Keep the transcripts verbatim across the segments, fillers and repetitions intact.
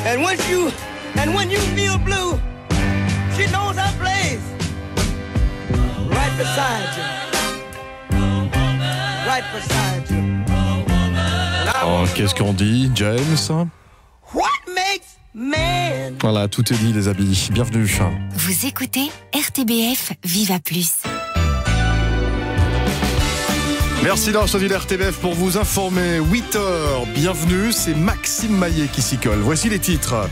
And when you, and when you feel blue, she knows her place. Right beside you. Right beside you. Oh, qu'est-ce qu'on dit, James? What makes man? Voilà, tout est dit, les amis. Bienvenue. Vous écoutez R T B F Viva Plus. Merci d'avoir choisi l'R T B F pour vous informer. huit heures, bienvenue, c'est Maxime Maillet qui s'y colle. Voici les titres.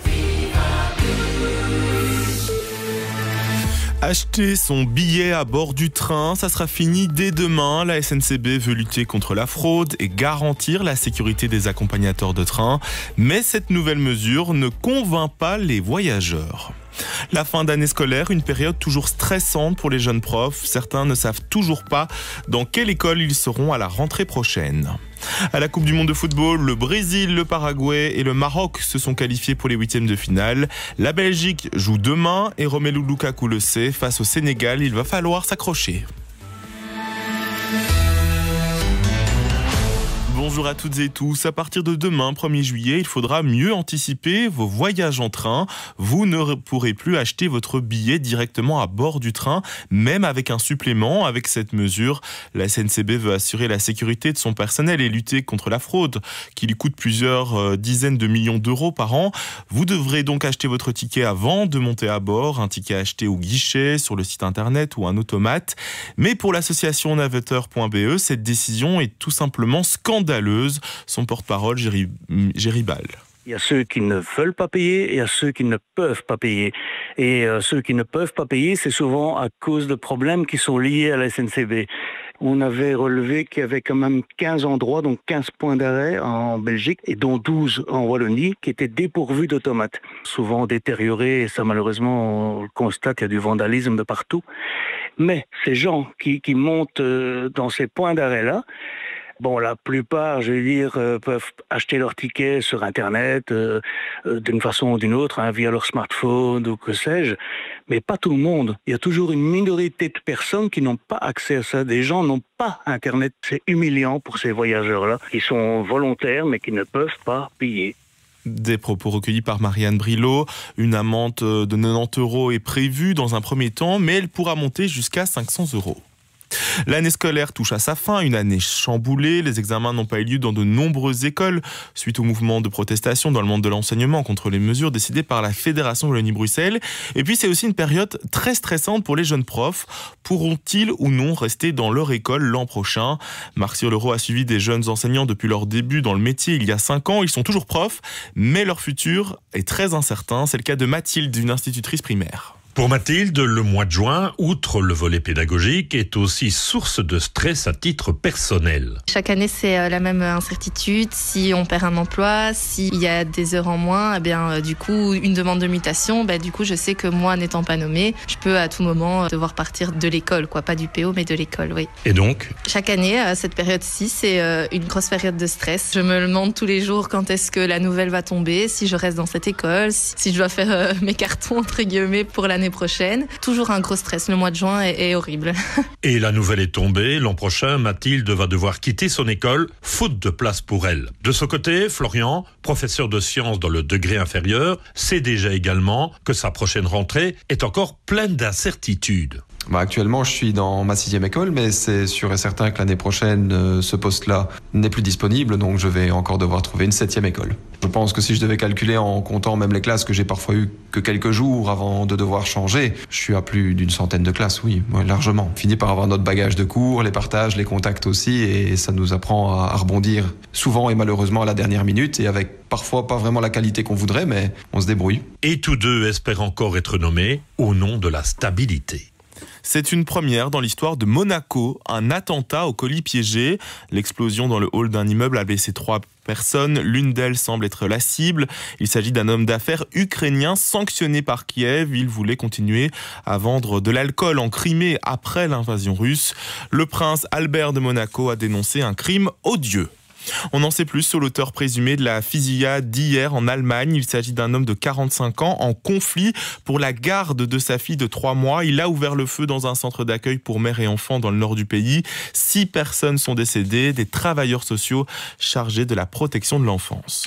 Acheter son billet à bord du train, ça sera fini dès demain. La S N C B veut lutter contre la fraude et garantir la sécurité des accompagnateurs de train. Mais cette nouvelle mesure ne convainc pas les voyageurs. La fin d'année scolaire, une période toujours stressante pour les jeunes profs. Certains ne savent toujours pas dans quelle école ils seront à la rentrée prochaine. À la Coupe du Monde de football, le Brésil, le Paraguay et le Maroc se sont qualifiés pour les huitièmes de finale. La Belgique joue demain et Romelu Lukaku le sait, face au Sénégal, il va falloir s'accrocher. Bonjour à toutes et tous. À partir de demain, premier juillet, il faudra mieux anticiper vos voyages en train. Vous ne pourrez plus acheter votre billet directement à bord du train, même avec un supplément. Avec cette mesure, la S N C B veut assurer la sécurité de son personnel et lutter contre la fraude, qui lui coûte plusieurs euh, dizaines de millions d'euros par an. Vous devrez donc acheter votre ticket avant de monter à bord, un ticket acheté au guichet, sur le site internet ou un automate. Mais pour l'association naveteur point b e, cette décision est tout simplement scandaleuse. Son porte-parole, Géry, Géry Ball. Il y a ceux qui ne veulent pas payer et il y a ceux qui ne peuvent pas payer. Et euh, ceux qui ne peuvent pas payer, c'est souvent à cause de problèmes qui sont liés à la S N C B. On avait relevé qu'il y avait quand même quinze endroits, donc quinze points d'arrêt en Belgique, et dont douze en Wallonie, qui étaient dépourvus d'automates. Souvent détériorés, et ça malheureusement, on le constate, il y a du vandalisme de partout. Mais ces gens qui, qui montent dans ces points d'arrêt-là, bon, la plupart, je veux dire, euh, peuvent acheter leur ticket sur Internet euh, euh, d'une façon ou d'une autre, hein, via leur smartphone ou que sais-je, mais pas tout le monde. Il y a toujours une minorité de personnes qui n'ont pas accès à ça. Des gens n'ont pas Internet. C'est humiliant pour ces voyageurs-là, qui sont volontaires mais qui ne peuvent pas payer. Des propos recueillis par Marianne Brilot. Une amende de quatre-vingt-dix euros est prévue dans un premier temps, mais elle pourra monter jusqu'à cinq cents euros. L'année scolaire touche à sa fin, une année chamboulée. Les examens n'ont pas eu lieu dans de nombreuses écoles suite au mouvement de protestation dans le monde de l'enseignement contre les mesures décidées par la Fédération Wallonie-Bruxelles. Et puis c'est aussi une période très stressante pour les jeunes profs. Pourront-ils ou non rester dans leur école l'an prochain? Marc Sur-Leroux a suivi des jeunes enseignants depuis leur début dans le métier il y a cinq ans. Ils sont toujours profs, mais leur futur est très incertain. C'est le cas de Mathilde, une institutrice primaire. Pour Mathilde, le mois de juin, outre le volet pédagogique, est aussi source de stress à titre personnel. Chaque année, c'est la même incertitude. Si on perd un emploi, s'il y a des heures en moins, eh bien, du coup, une demande de mutation, bah, du coup, je sais que moi, n'étant pas nommée, je peux à tout moment devoir partir de l'école, quoi. Pas du P O, mais de l'école, oui. Et donc ? Chaque année, cette période-ci, c'est une grosse période de stress. Je me demande tous les jours quand est-ce que la nouvelle va tomber, si je reste dans cette école, si je dois faire euh, mes cartons, entre guillemets, pour l'année prochaine. Toujours un gros stress. Le mois de juin est, est horrible. Et la nouvelle est tombée. L'an prochain, Mathilde va devoir quitter son école, faute de place pour elle. De son côté, Florian, professeur de sciences dans le degré inférieur, sait déjà également que sa prochaine rentrée est encore pleine d'incertitudes. Bah actuellement, je suis dans ma sixième école, mais c'est sûr et certain que l'année prochaine, euh, ce poste-là n'est plus disponible, donc je vais encore devoir trouver une septième école. Je pense que si je devais calculer en comptant même les classes que j'ai parfois eu que quelques jours avant de devoir changer, je suis à plus d'une centaine de classes, oui, ouais, largement. On finit par avoir notre bagage de cours, les partages, les contacts aussi, et ça nous apprend à, à rebondir souvent et malheureusement à la dernière minute, et avec parfois pas vraiment la qualité qu'on voudrait, mais on se débrouille. Et tous deux espèrent encore être nommés au nom de la stabilité. C'est une première dans l'histoire de Monaco, un attentat au colis piégé. L'explosion dans le hall d'un immeuble a blessé trois personnes. L'une d'elles semble être la cible. Il s'agit d'un homme d'affaires ukrainien sanctionné par Kiev. Il voulait continuer à vendre de l'alcool en Crimée après l'invasion russe. Le prince Albert de Monaco a dénoncé un crime odieux. On en sait plus sur l'auteur présumé de la fusillade d'hier en Allemagne. Il s'agit d'un homme de quarante-cinq ans en conflit pour la garde de sa fille de trois mois. Il a ouvert le feu dans un centre d'accueil pour mères et enfants dans le nord du pays. Six personnes sont décédées, des travailleurs sociaux chargés de la protection de l'enfance.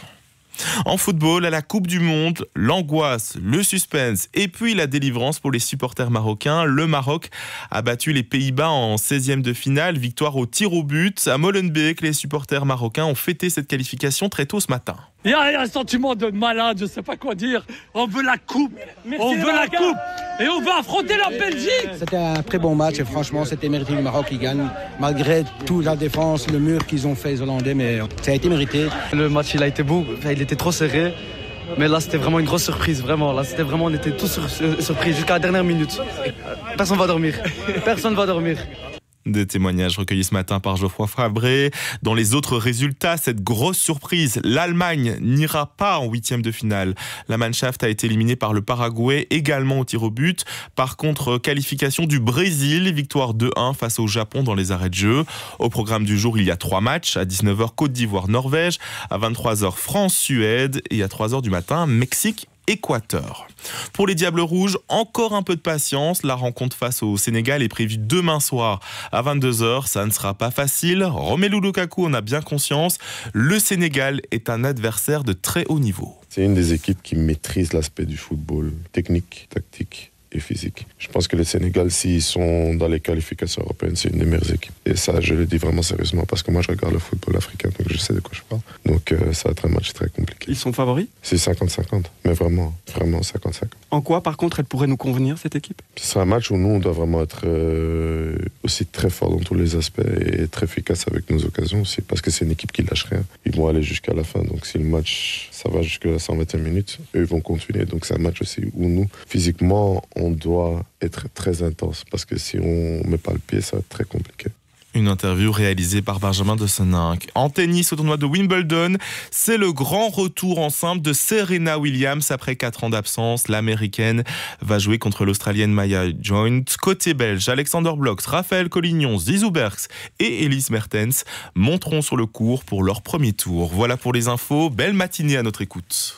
En football, à la Coupe du Monde, l'angoisse, le suspense et puis la délivrance pour les supporters marocains. Le Maroc a battu les Pays-Bas en seizième de finale, victoire au tir au but. À Molenbeek, les supporters marocains ont fêté cette qualification très tôt ce matin. Il y a un sentiment de malade, je ne sais pas quoi dire. On veut la coupe, Merci on veut la coupe et on va affronter la Belgique. C'était un très bon match et franchement, c'était mérité le Maroc qui gagne. Malgré toute la défense, le mur qu'ils ont fait les Hollandais, mais ça a été mérité. Le match, il a été beau, il était trop serré. Mais là, c'était vraiment une grosse surprise, vraiment. Là, c'était vraiment, on était tous sur, sur, surpris jusqu'à la dernière minute. Personne ne va dormir. Personne ne va dormir. Des témoignages recueillis ce matin par Geoffroy Fabré. Dans les autres résultats, cette grosse surprise, l'Allemagne n'ira pas en huitième de finale. La Mannschaft a été éliminée par le Paraguay, également au tir au but. Par contre, qualification du Brésil, victoire deux un face au Japon dans les arrêts de jeu. Au programme du jour, il y a trois matchs. À dix-neuf heures, Côte d'Ivoire-Norvège. À vingt-trois heures, France-Suède. Et à trois heures du matin, Mexique. Équateur. Pour les Diables Rouges, encore un peu de patience. La rencontre face au Sénégal est prévue demain soir à vingt-deux heures. Ça ne sera pas facile. Romelu Lukaku en a bien conscience. Le Sénégal est un adversaire de très haut niveau. C'est une des équipes qui maîtrise l'aspect du football technique, tactique et physique. Je pense que le Sénégal, s'ils sont dans les qualifications européennes, c'est une des meilleures équipes. Et ça, je le dis vraiment sérieusement parce que moi, je regarde le football africain, donc je sais de quoi je parle. Donc euh, ça va être un match très compliqué. Ils sont favoris ? C'est cinquante cinquante, mais vraiment, vraiment cinquante cinquante. En quoi, par contre, elle pourrait nous convenir, cette équipe ? Ce sera un match où nous, on doit vraiment être euh, aussi très fort dans tous les aspects et très efficace avec nos occasions aussi, parce que c'est une équipe qui lâche rien. Ils vont aller jusqu'à la fin, donc si le match, ça va jusqu'à la cent vingtième minute, eux, ils vont continuer. Donc c'est un match aussi où nous, physiquement, on doit être très intense, parce que si on ne met pas le pied, ça va être très compliqué. Une interview réalisée par Benjamin de Seninck. En tennis, au tournoi de Wimbledon, c'est le grand retour en simple de Serena Williams après quatre ans d'absence. L'américaine va jouer contre l'australienne Maya Joint. Côté belge, Alexander Blocks, Raphaël Collignon, Zizou Berks et Elise Mertens monteront sur le court pour leur premier tour. Voilà pour les infos. Belle matinée à notre écoute.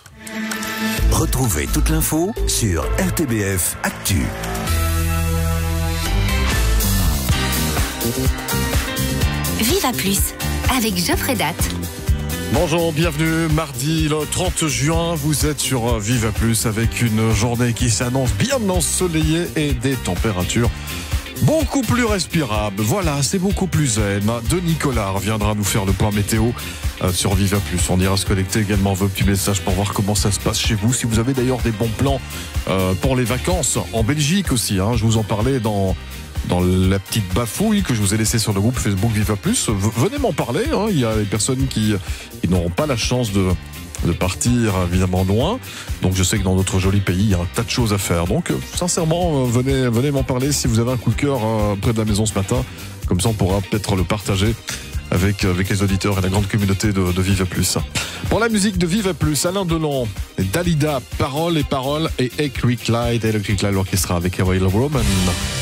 Retrouvez toute l'info sur R T B F Actu. Viva Plus, avec Geoffrey Date. Bonjour, bienvenue. Mardi le trente juin, vous êtes sur Viva Plus avec une journée qui s'annonce bien ensoleillée et des températures beaucoup plus respirables. Voilà, c'est beaucoup plus zen. Denis Collard viendra nous faire le point météo sur Viva Plus. On ira se connecter également vos petits messages pour voir comment ça se passe chez vous. Si vous avez d'ailleurs des bons plans pour les vacances en Belgique aussi, hein, je vous en parlais dans... dans la petite bafouille que je vous ai laissée sur le groupe Facebook Viva Plus. Venez m'en parler, hein. Il y a des personnes qui, qui n'auront pas la chance de, de partir évidemment loin. Donc je sais que dans d'autres jolis pays, il y a un tas de choses à faire. Donc sincèrement, venez, venez m'en parler si vous avez un coup de cœur près de la maison ce matin. Comme ça, on pourra peut-être le partager avec, avec les auditeurs et la grande communauté de, de Viva Plus. Pour la musique de Viva Plus, Alain Delon, Dalida, paroles et paroles, et Electric Light, Electric Light, l'orchestre avec Royal Roman.